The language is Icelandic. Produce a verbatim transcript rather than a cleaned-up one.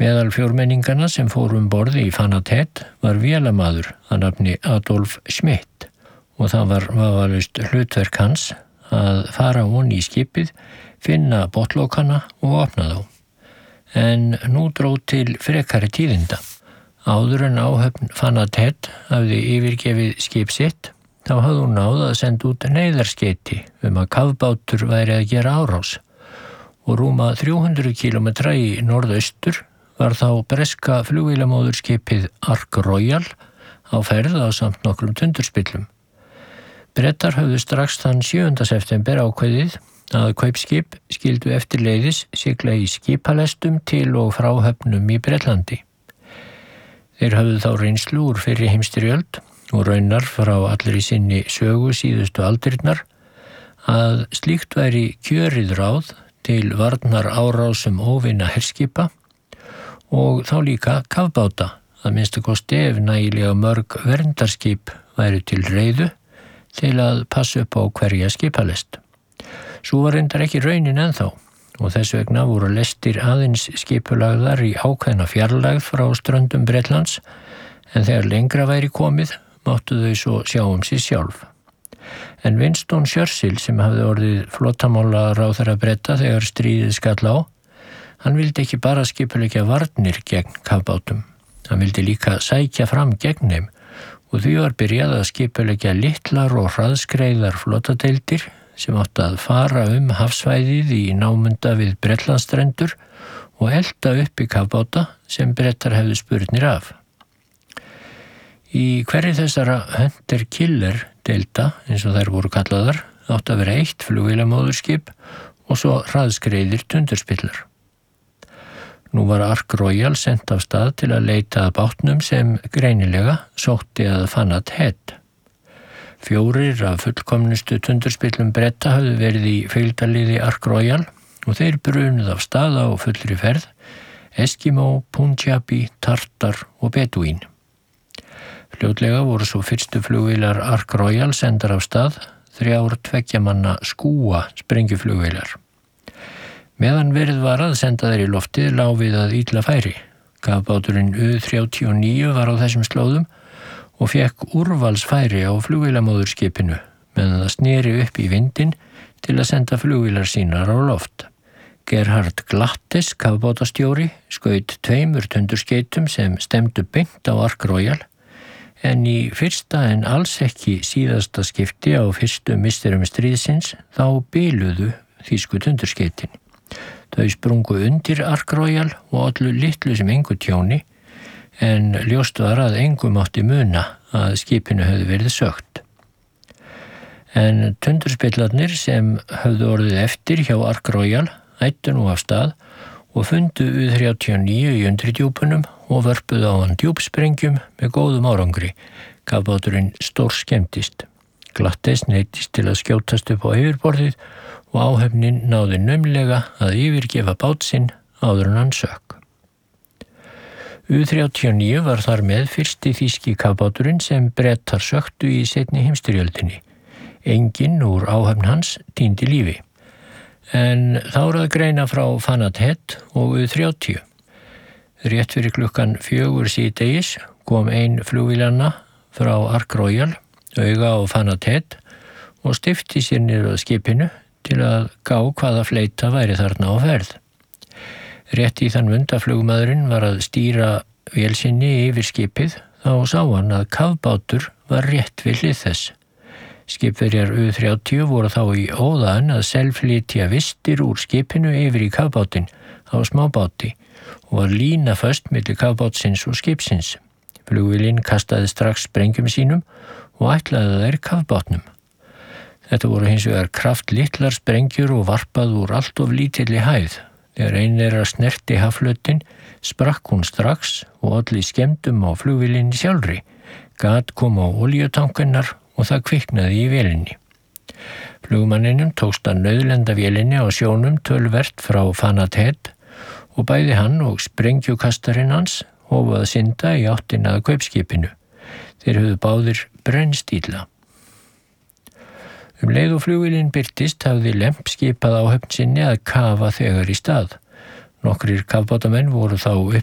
Meðal fjórmenninganna sem fóru um borði í Fanatet var vélamaður að nafni Adolf Schmidt og það var vafalaust hlutverk hans að fara ofan í skipið, finna botnlokana og opna þá. En nú dró til frekari tíðinda. Áður en áhöfn Fanatet hafði yfirgefið skip sitt, þá hafði hún náð að senda út neyðarskeyti um að kafbátur væri að gera árás og rúma þrjú hundruð kílómetra í norðaustur var þá breska flugvélamóðurskipið Ark Royal á ferð ásamt nokkrum tundurspillum. Bretar höfðu strax þann sjöunda september ákveðið að kaupskip skyldu eftirleiðis sigla í skipalestum til og frá höfnum í Bretlandi. Þeir höfðu þá reynslu úr fyrri heimsstyrjöld og raunar frá allir í sinni sögu síðustu aldirnar að slíkt væri kjörið ráð til varnar árásum óvinna herskipa og þá líka kafbáta, að minnsta kosti ef nægilega mörg verndarskip væru til reiðu til að passa upp á hverja skipalest. Svo var reyndar ekki raunin ennþá og þess vegna voru lestir aðeins skipulagðar í ákveðna fjarlægð frá ströndum Bretlands en þegar lengra væri komið máttu þau svo sjá um sig sjálf. En Winston Churchill sem hafði orðið flottamálaráðherra Breta þegar stríðið skall á, hann vildi ekki bara skipuleggja varnir gegn kafbátum. Hann vildi líka sækja fram gegn þeim og því var byrjað að skipuleggja litlar og hraðskreiðar flotadeildir sem átti að fara um hafsvæðið í námunda við Bretlandsstrendur og elta upp í kafbáta sem Bretar hefðu spurnir af. Í hverri þessara Hunter-Killer deilda, eins og þær voru kallaðar, átti að vera eitt flugvélamóðurskip og svo hraðskreiðir tundurspillar. Nú var Ark Royal sent af stað til að leita að bátnum sem greinilega sótti að Fanatet. Fjórir af fullkomnustu tundurspillum Breta hafðu verið í fylgdarliði Ark Royal og þeir brunuð af stað á fullri ferð, Eskimo, Punjabi, Tartar og Bedouin. Fljótlega voru svo fyrstu flugvélar Ark Royal sendar af stað, þrjár tveggjamanna skúa sprengjuflugvélar. Meðan verið var að senda þeir í loftið lá við að illa færi. Kafbáturinn U þrjátíu og níu var á þessum slóðum og fekk úrvalsfæri á flugvélamóðurskipinu meðan það sneri upp í vindinn til að senda flugvélar sínar á loft. Gerhard Glattes, kafbátastjóri, skaut tveimur tundurskeytum sem stemdu beint á Ark Royal en í fyrsta en alls ekki síðasta skipti á fyrstu misterum stríðsins þá biluðu þýsku tundurskeytin. Þau sprungu undir Ark Royal og ollu litlu sem engu tjóni en ljóst var að engum átti muna að skipinu hefði verið sökkt. En tundurspillarnir sem höfðu orðið eftir hjá Ark Royal ættu nú af stað og fundu U þrjátíu og níu í undirdjúpunum og vörpuðu á hann djúpsprengjum með góðum árangri. Kafbáturinn stór skemmtist. Glattes neyddist til að skjótast upp á yfirborðið og áhöfnin náði naumlega að yfirgefa bát sinn áður en hann sökk. U þrjátíu og níu var þar með fyrsti þýski kafbáturinn sem Bretar söktu í seinni heimsstyrjöldinni. Enginn úr áhöfn hans týndi lífi. En þá er að greina frá Fanatet og U þrjátíu. Rétt fyrir klukkan fjögur síðdegis kom ein flugvélanna frá Ark Royal, auga á Fanatet og stifti sér niður að skipinu til að gá hvaða fleyta væri þarna á ferð. Rétt í þann mund að flugmaðurinn var að stýra vél sinni yfir skipið þá sá hann að kafbátur var rétt við hlið þess. Skipverjar U þrjátíu voru þá í óðan að selflytja vistir úr skipinu yfir í kafbátinn á smábáti og var lína föst milli kafbátsins og skipsins. Flugvélin kastaði strax sprengjum sínum og ætlaði þær kafbátnum. Þetta voru hins vegar kraftlitlar sprengjur og varpað úr allt of lítilli hæð. Þegar ein þeirra snerti hafflötin sprakk hún strax og olli skemmdum á flugvélinni sjálfri. Gat kom á olíutankunnar og það kviknaði í vélinni. Flugmanninum tókst að nauðlenda vélinni á sjónum tölvert frá Fanatet og bæði hann og sprengjukastarinn hans hófu að synda í áttina að kaupskipinu. Þeir höfðu báðir brennst illa. Um leið og flugvélin birtist hafði Lemp skipað áhöfn sinni að kafa þegar í stað. Nokkrir kafbátamenn voru þá